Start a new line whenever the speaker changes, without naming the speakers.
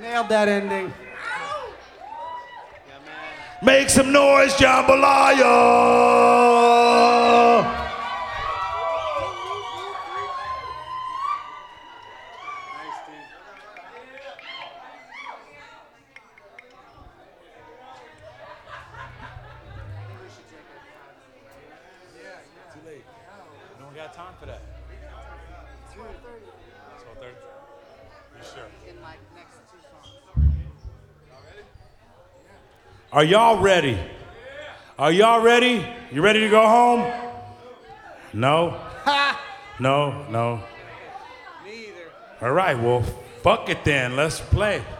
Nailed that ending.
Make some noise, jambalaya!
Too late. We don't got time for that. 12:30. You sure?
In my next 2 songs.
Are y'all ready? Are y'all ready? You ready to go home? No? No.
Me either.
All right, well, fuck it then. Let's play.